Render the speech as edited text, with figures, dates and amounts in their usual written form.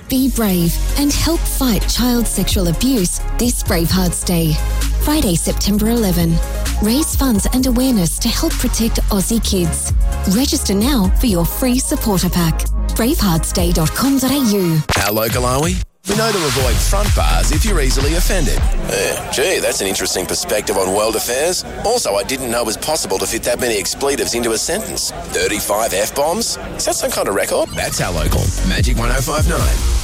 Be brave and help fight child sexual abuse this Bravehearts Day. Friday, September 11. Raise funds and awareness to help protect Aussie kids. Register now for your free supporter pack. braveheartsday.com.au. How local are we? We know to avoid front bars if you're easily offended. Gee, that's an interesting perspective on world affairs. Also, I didn't know it was possible to fit that many expletives into a sentence. 35 F-bombs? Is that some kind of record? That's How Local. Magic 105.9.